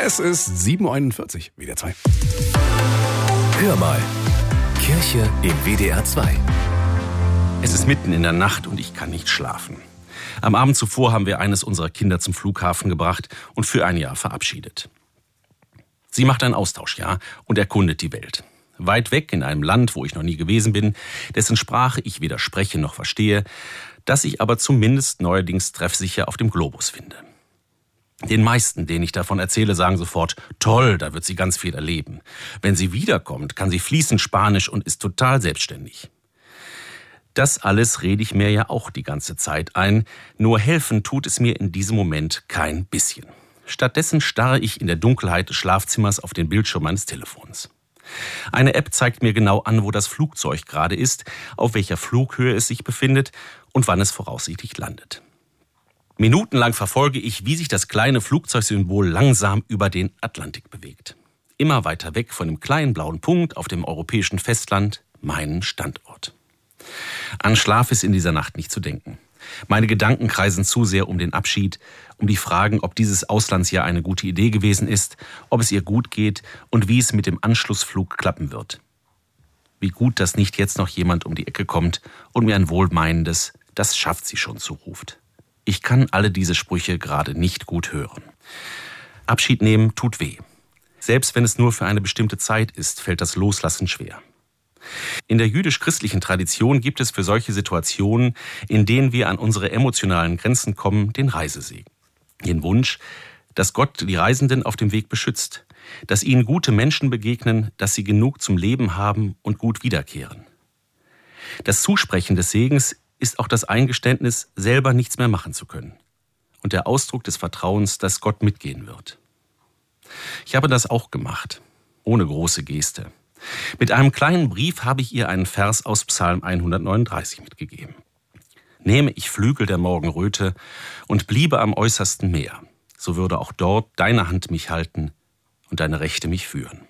Es ist 7.41 Uhr, WDR 2. Hör mal, Kirche im WDR 2. Es ist mitten in der Nacht und ich kann nicht schlafen. Am Abend zuvor haben wir eines unserer Kinder zum Flughafen gebracht und für ein Jahr verabschiedet. Sie macht ein Austauschjahr und erkundet die Welt. Weit weg in einem Land, wo ich noch nie gewesen bin, dessen Sprache ich weder spreche noch verstehe, das ich aber zumindest neuerdings treffsicher auf dem Globus finde. Den meisten, denen ich davon erzähle, sagen sofort, toll, da wird sie ganz viel erleben. Wenn sie wiederkommt, kann sie fließend Spanisch und ist total selbstständig. Das alles rede ich mir ja auch die ganze Zeit ein, nur helfen tut es mir in diesem Moment kein bisschen. Stattdessen starre ich in der Dunkelheit des Schlafzimmers auf den Bildschirm meines Telefons. Eine App zeigt mir genau an, wo das Flugzeug gerade ist, auf welcher Flughöhe es sich befindet und wann es voraussichtlich landet. Minutenlang verfolge ich, wie sich das kleine Flugzeugsymbol langsam über den Atlantik bewegt. Immer weiter weg von dem kleinen blauen Punkt auf dem europäischen Festland, meinen Standort. An Schlaf ist in dieser Nacht nicht zu denken. Meine Gedanken kreisen zu sehr um den Abschied, um die Fragen, ob dieses Auslandsjahr eine gute Idee gewesen ist, ob es ihr gut geht und wie es mit dem Anschlussflug klappen wird. Wie gut, dass nicht jetzt noch jemand um die Ecke kommt und mir ein wohlmeinendes "Das schafft sie schon" zuruft. Ich kann alle diese Sprüche gerade nicht gut hören. Abschied nehmen tut weh. Selbst wenn es nur für eine bestimmte Zeit ist, fällt das Loslassen schwer. In der jüdisch-christlichen Tradition gibt es für solche Situationen, in denen wir an unsere emotionalen Grenzen kommen, den Reisesegen. Den Wunsch, dass Gott die Reisenden auf dem Weg beschützt, dass ihnen gute Menschen begegnen, dass sie genug zum Leben haben und gut wiederkehren. Das Zusprechen des Segens ist auch das Eingeständnis, selber nichts mehr machen zu können und der Ausdruck des Vertrauens, dass Gott mitgehen wird. Ich habe das auch gemacht, ohne große Geste. Mit einem kleinen Brief habe ich ihr einen Vers aus Psalm 139 mitgegeben. Nähme ich Flügel der Morgenröte und bliebe am äußersten Meer, so würde auch dort deine Hand mich halten und deine Rechte mich führen.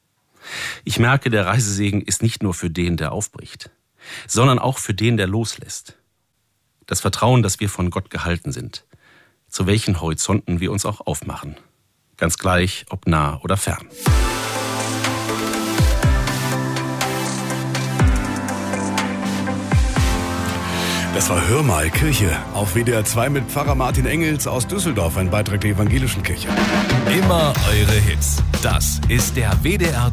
Ich merke, der Reisesegen ist nicht nur für den, der aufbricht, sondern auch für den, der loslässt. Das Vertrauen, dass wir von Gott gehalten sind, zu welchen Horizonten wir uns auch aufmachen. Ganz gleich, ob nah oder fern. Das war Hör mal, Kirche auf WDR 2 mit Pfarrer Martin Engels aus Düsseldorf, ein Beitrag der Evangelischen Kirche. Immer eure Hits. Das ist der WDR